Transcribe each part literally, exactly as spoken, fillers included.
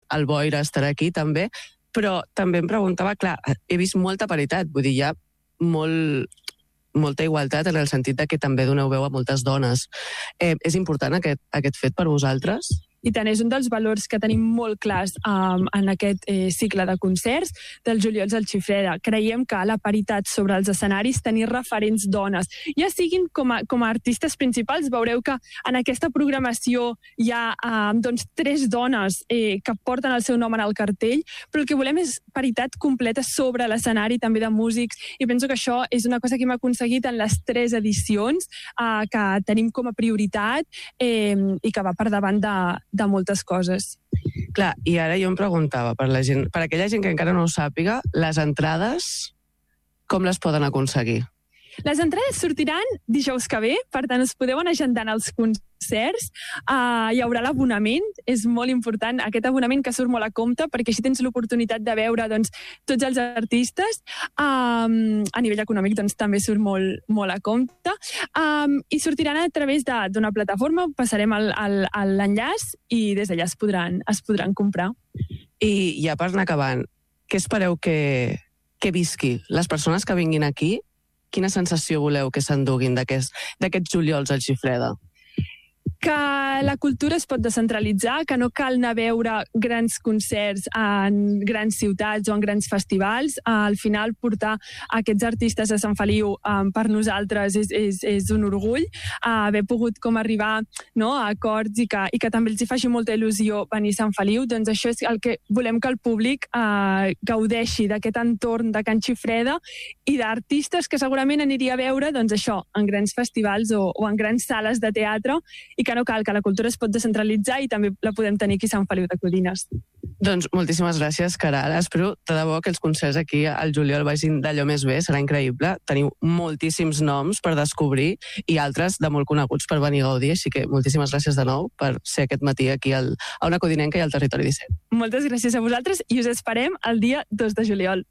el Boira estarà aquí també, però també em preguntava, clar, he vist molta paritat, vull dir, hi ha molt, molta igualtat en el sentit de que també doneu veu a moltes dones. Eh, és important aquest, aquest fet per vosaltres? I tant, és un dels valors que tenim molt clars um, en aquest eh, cicle de concerts del Juliols al Xifreda. Creiem que la paritat sobre els escenaris, tenir referents dones, ja siguin com a, com a artistes principals, veureu que en aquesta programació hi ha um, doncs, tres dones eh, que porten el seu nom en el cartell, però el que volem és paritat completa sobre l'escenari, també de músics, i penso que això és una cosa que hem aconseguit en les tres edicions, eh, que tenim com a prioritat eh, i que va per davant de de moltes coses. Clar, i ara jo em preguntava, per, la gent, per aquella gent que encara no ho sàpiga, les entrades, com les poden aconseguir? Les entrades sortiran dijous que ve, per tant us podeu anar agendant els concerts. Uh, hi haurà l'abonament, és molt important aquest abonament que surt molt a compte, perquè així tens l'oportunitat de veure doncs, tots els artistes. Um, a nivell econòmic doncs, també surt molt, molt a compte. Um, I sortiran a través d'una plataforma, passarem l'enllaç i des d'allà es podran, es podran comprar. I ja per anar acabant, què espereu que, que visqui? Les persones que vinguin aquí, quina sensació voleu que s'enduguin d'aquests juliols al Xifreda? Que la cultura es pot descentralitzar, que no cal anar a veure grans concerts en grans ciutats o en grans festivals. Al final, portar aquests artistes a Sant Feliu um, per nosaltres és, és, és un orgull. Uh, haver pogut com arribar no, a acords i que, i que també els hi faci molta il·lusió venir a Sant Feliu, doncs això és el que volem que el públic uh, gaudeixi d'aquest entorn de Can Xifreda i d'artistes que segurament aniria a veure doncs això, en grans festivals o, o en grans sales de teatre, i que no cal, que la cultura es pot descentralitzar i també la podem tenir aquí a Sant Feliu de Codines. Doncs moltíssimes gràcies, Caral. Espero de debò que els concerts aquí al juliol vagin d'allò més bé, serà increïble. Teniu moltíssims noms per descobrir i altres de molt coneguts per venir a gaudir, així que moltíssimes gràcies de nou per ser aquest matí aquí al, a una codinenca i al Territori disset. Moltes gràcies a vosaltres i us esperem el dia dos de juliol.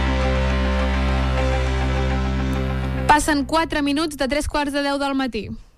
Passen quatre minuts de tres quarts de deu del matí.